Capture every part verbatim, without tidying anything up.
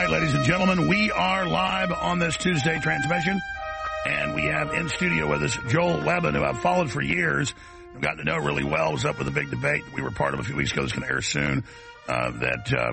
right, ladies and gentlemen, we are live on this Tuesday transmission, and we have in studio with us Joel Webbon, who I've followed for years. I've gotten to know really well. Was up with a big debate that we were part of a few weeks ago. It's going to air soon. Uh, that uh,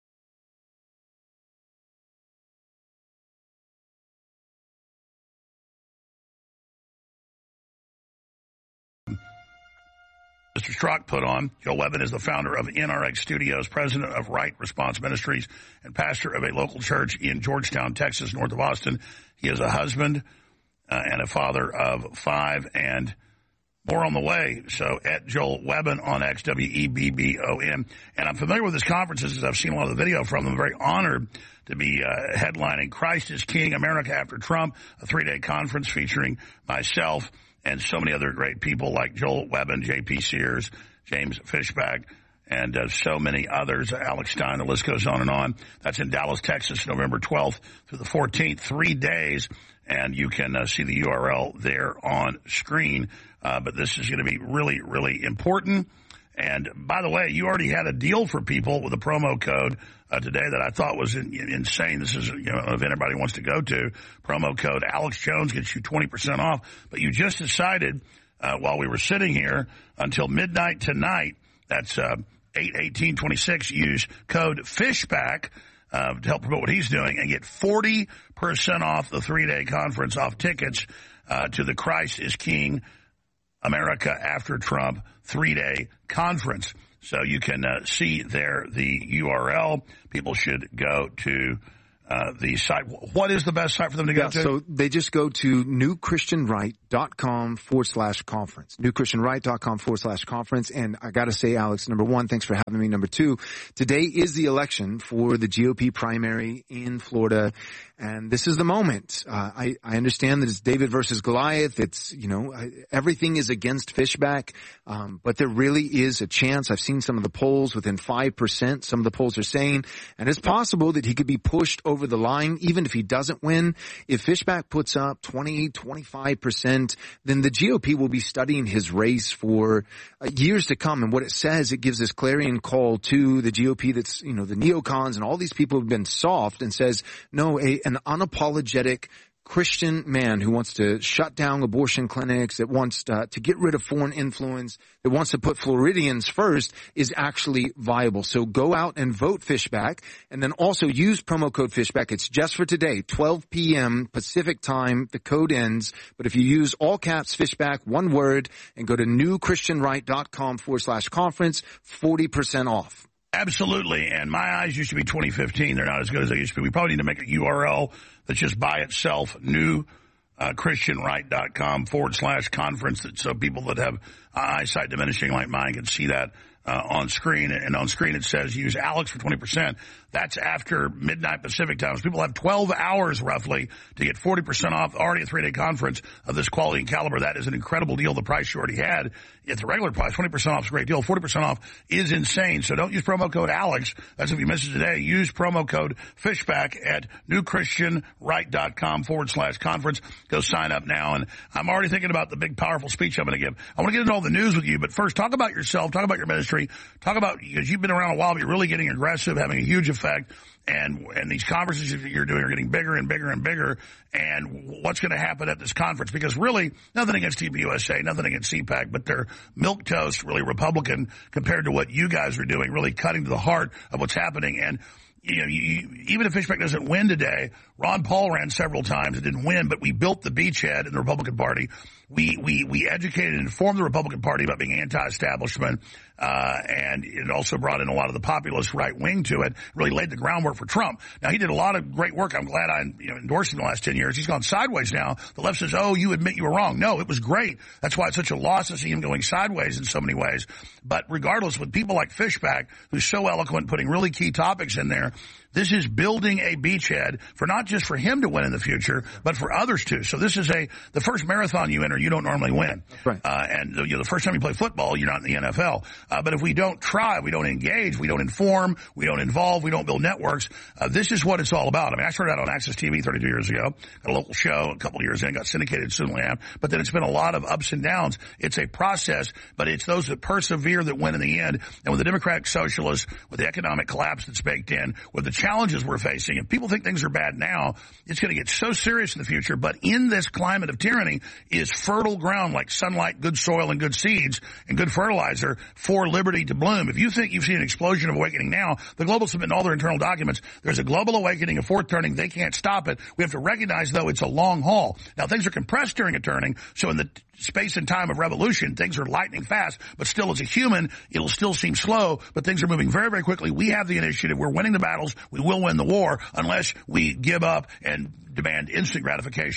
Mister Strzok put on. Joel Webbon is the founder of N R X Studios, president of Right Response Ministries, and pastor of a local church in Georgetown, Texas, north of Austin. He is a husband uh, and a father of five, and more on the way. So at Joel Webbon on X, W E B B O N. And I'm familiar with his conferences because I've seen a lot of the video from them. I'm very honored to be uh, headlining Christ is King, America After Trump, a three-day conference featuring myself and so many other great people like Joel Webbon, J P Sears, James Fishback, and uh, so many others, Alex Stein, the list goes on and on. That's in Dallas, Texas, November twelfth through the fourteenth, three days, and you can uh, see the U R L there on screen. Uh, but this is going to be really, really important. And by the way, you already had a deal for people with a promo code uh, today that I thought was in, in, insane. This is, you know, if anybody wants to go to, promo code Alex Jones gets you twenty percent off. But you just decided uh, while we were sitting here until midnight tonight, that's uh, eight eighteen twenty-six, use code Fishback uh, to help promote what he's doing and get forty percent off the three-day conference, off tickets uh, to the Christ is King, America After Trump three-day conference. So you can uh, see there the U R L. People should go to uh, the site. What is the best site for them to go yeah, to? So they just go to newchristianright.com forward slash conference. newchristianright.com forward slash conference. And I got to say, Alex, number one, thanks for having me. Number two, today is the election for the G O P primary in Florida. And this is the moment. Uh, I, I understand that it's David versus Goliath. It's, you know, I, everything is against Fishback. Um, but there really is a chance. I've seen some of the polls within five percent. Some of the polls are saying, and it's possible that he could be pushed over the line, even if he doesn't win. If Fishback puts up twenty, twenty-five percent, then the G O P will be studying his race for uh, years to come. And what it says, it gives this clarion call to the G O P that's, you know, the neocons and all these people have been soft, and says, no, a, an unapologetic Christian man who wants to shut down abortion clinics, that wants to, to get rid of foreign influence, that wants to put Floridians first, is actually viable. So go out and vote Fishback, and then also use promo code Fishback. It's just for today, twelve p.m. Pacific time. The code ends. But if you use all caps Fishback, one word, and go to newchristianright.com forward slash conference, forty percent off. Absolutely, and my eyes used to be twenty fifteen. They're not as good as they used to be. We probably need to make a U R L that's just by itself, new uh, christianright.com forward slash conference, that so people that have eyesight diminishing like mine can see that uh, on screen. And on screen it says use Alex for twenty percent. That's after midnight Pacific time. So people have twelve hours roughly to get forty percent off already a three-day conference of this quality and caliber. That is an incredible deal. The price you already had at the regular price, twenty percent off is a great deal. forty percent off is insane. So don't use promo code Alex. That's if you miss it today. Use promo code Fishback at newchristianright.com forward slash conference. Go sign up now. And I'm already thinking about the big, powerful speech I'm going to give. I want to get into all the news with you, but first, talk about yourself. Talk about your ministry. Talk about, because you've been around a while, but you're really getting aggressive, having a huge effect. And and these conferences that you're doing are getting bigger and bigger and bigger. And what's going to happen at this conference? Because really, nothing against T V U S A, nothing against C PAC, but they're milquetoast, really Republican compared to what you guys are doing, really cutting to the heart of what's happening. And you know, you, even if Fishback doesn't win today, Ron Paul ran several times and didn't win, but we built the beachhead in the Republican Party. We, we, we educated and informed the Republican Party about being anti-establishment, uh, and it also brought in a lot of the populist right wing to it, really laid the groundwork for Trump. Now, he did a lot of great work. I'm glad I, you know, endorsed him the last ten years. He's gone sideways now. The left says, oh, you admit you were wrong. No, it was great. That's why it's such a loss to see him going sideways in so many ways. But regardless, with people like Fishback, who's so eloquent, putting really key topics in there, this is building a beachhead for not just for him to win in the future, but for others too. So this is a, the first marathon you enter, you don't normally win. Right. Uh, and you know, the first time you play football, you're not in the N F L. Uh, but if we don't try, we don't engage, we don't inform, we don't involve, we don't build networks, uh, this is what it's all about. I mean, I started out on Access T V thirty-two years ago, got a local show a couple of years in, got syndicated soon, but then it's been a lot of ups and downs. It's a process, but it's those that persevere that win in the end. And with the Democratic Socialists, with the economic collapse that's baked in, with the challenges we're facing, if people think things are bad now, it's going to get so serious in the future. But in this climate of tyranny is fertile ground like sunlight, good soil, and good seeds, and good fertilizer for liberty to bloom. If you think you've seen an explosion of awakening now, the globalists submit all their internal documents. There's a global awakening, a fourth turning. They can't stop it. We have to recognize, though, it's a long haul. Now, things are compressed during a turning, so in the space and time of revolution, things are lightning fast, but still as a human, it'll still seem slow, but things are moving very, very quickly. We have the initiative. We're winning the battles. We will win the war unless we give up and demand instant gratification.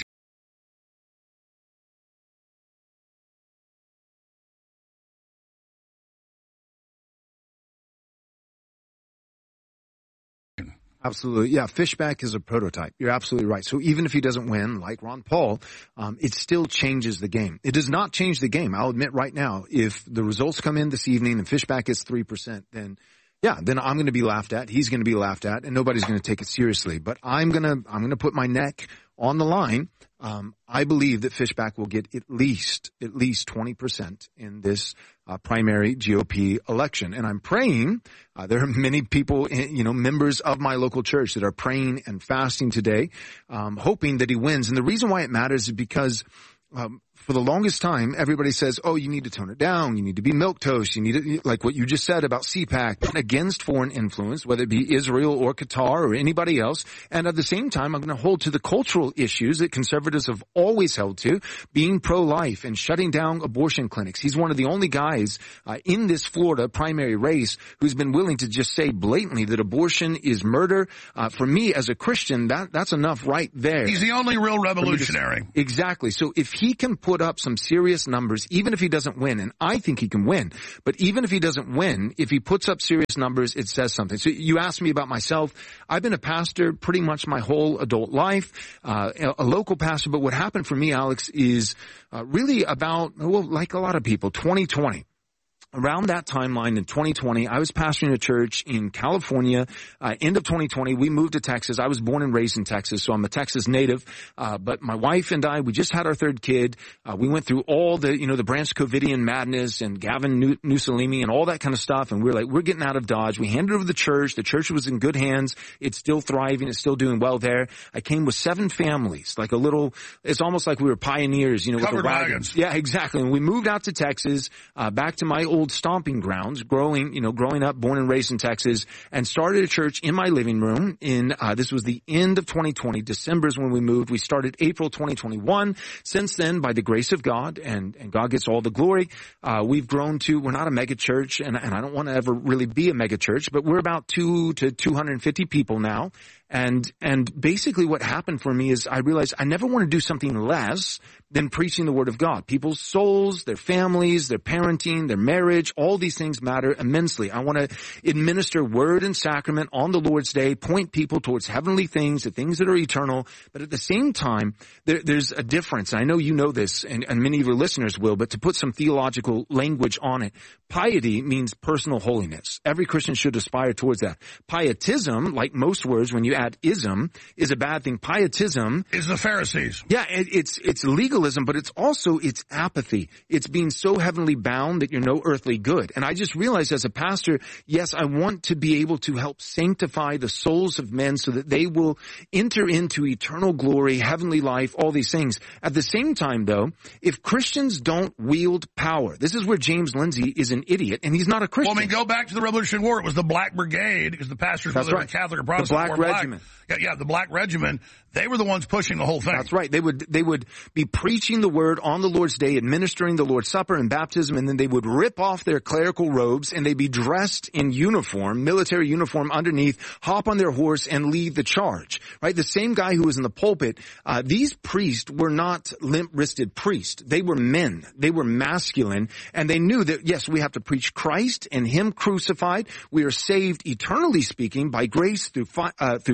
Absolutely. Yeah, Fishback is a prototype. You're absolutely right. So even if he doesn't win, like Ron Paul, um, it still changes the game. It does not change the game. I'll admit right now, if the results come in this evening and Fishback is three percent, then yeah, then I'm going to be laughed at. He's going to be laughed at, and nobody's going to take it seriously. But I'm going to, I'm going to put my neck on the line. Um, I believe that Fishback will get at least, at least twenty percent in this uh, primary G O P election. And I'm praying, uh, there are many people, you know, members of my local church that are praying and fasting today, um, hoping that he wins. And the reason why it matters is because, um, for the longest time, everybody says, oh, you need to tone it down. You need to be milquetoast. You need to, like what you just said about C PAC, against foreign influence, whether it be Israel or Qatar or anybody else. And at the same time, I'm going to hold to the cultural issues that conservatives have always held to, being pro-life and shutting down abortion clinics. He's one of the only guys uh, in this Florida primary race who's been willing to just say blatantly that abortion is murder. Uh, for me, as a Christian, that that's enough right there. He's the only real revolutionary. To, exactly. So if he can put up some serious numbers, even if he doesn't win, and I think he can win, but even if he doesn't win, if he puts up serious numbers, it says something. So you asked me about myself. I've been a pastor pretty much my whole adult life, uh, a local pastor, but what happened for me, Alex, is uh, really about, well, like a lot of people, twenty twenty. Around that timeline in twenty twenty, I was pastoring a church in California. Uh, end of twenty twenty, we moved to Texas. I was born and raised in Texas, so I'm a Texas native. Uh, but my wife and I, we just had our third kid. Uh, we went through all the, you know, the Branch Covidian madness and Gavin New- Mussolini and all that kind of stuff. And we were like, we're getting out of Dodge. We handed over the church. The church was in good hands. It's still thriving. It's still doing well there. I came with seven families, like a little, it's almost like we were pioneers, you know, Covered with the wagons. wagons. Yeah, exactly. And we moved out to Texas, uh, back to my old stomping grounds, growing, you know, growing up, born and raised in Texas, and started a church in my living room in, uh, this was the end of twenty twenty. December is when we moved. We started April twenty twenty-one. Since then, by the grace of God, and, and God gets all the glory, uh, we've grown to, we're not a mega church, and, and I don't want to ever really be a mega church, but we're about two to two hundred fifty people now. And, and basically what happened for me is I realized I never want to do something less than preaching the word of God. People's souls, their families, their parenting, their marriage, all these things matter immensely. I want to administer word and sacrament on the Lord's Day, point people towards heavenly things, the things that are eternal. But at the same time, there, there's a difference. I know you know this, and, and many of your listeners will, but to put some theological language on it, piety means personal holiness. Every Christian should aspire towards that. Pietism, like most words, when you add ism, is a bad thing. Pietism is the Pharisees. Yeah, it, it's it's legalism, but it's also it's apathy. It's being so heavenly bound that you're no earthly good. And I just realized as a pastor, yes, I want to be able to help sanctify the souls of men so that they will enter into eternal glory, heavenly life, all these things. At the same time, though, if Christians don't wield power, this is where James Lindsay is an idiot, and he's not a Christian. Well, I mean, go back to the Revolutionary War. It was the Black Brigade, because the pastors, That's whether right. they were Catholic or Protestant, the Black were Regiment. Black. Yeah, yeah, the Black Regiment. They were the ones pushing the whole thing. That's right. They would they would be preaching the word on the Lord's Day, administering the Lord's Supper and baptism, and then they would rip off their clerical robes and they'd be dressed in uniform, military uniform underneath, hop on their horse and lead the charge. Right? The same guy who was in the pulpit, uh, these priests were not limp-wristed priests. They were men. They were masculine, and they knew that, yes, we have to preach Christ and Him crucified. We are saved, eternally speaking, by grace through fi- uh, through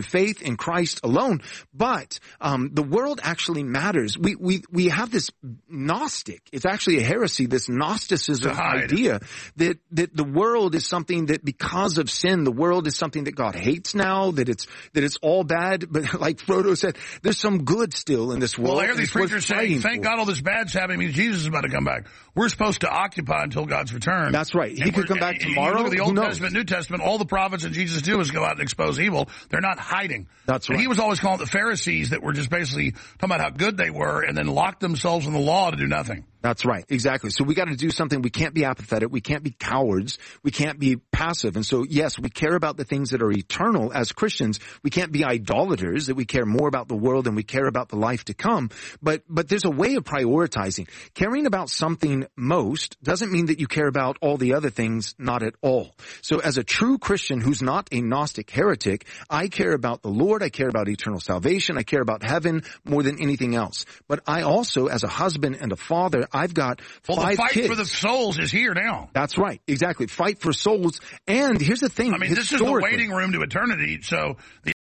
through faith in Christ alone. But um, the world actually matters. We we we have this Gnostic. It's actually a heresy. This Gnosticism idea that that the world is something that because of sin, the world is something that God hates now. That it's that it's all bad. But like Frodo said, there's some good still in this world. Well, I hear these preachers saying, "Thank God all this bad's happening means Jesus is about to come back." We're supposed to occupy until God's return. That's right. He could come back tomorrow. You look at the Old Testament, New Testament, all the prophets and Jesus do is go out and expose evil. They're not hiding. That's right. And he was always calling the Pharisees that were just basically talking about how good they were and then locked themselves in the law to do nothing. That's right. Exactly. So we got to do something. We can't be apathetic. We can't be cowards. We can't be passive. And so, yes, we care about the things that are eternal as Christians. We can't be idolaters, that we care more about the world than we care about the life to come. But, but there's a way of prioritizing. Caring about something most doesn't mean that you care about all the other things not at all. So as a true Christian who's not a Gnostic heretic, I care about the Lord. I care about eternal salvation. I care about heaven more than anything else. But I also, as a husband and a father, I've got well, five kids. Well, the fight kids. for the souls is here now. That's right. Exactly. Fight for souls. And here's the thing. I mean, this is the waiting room to eternity. So the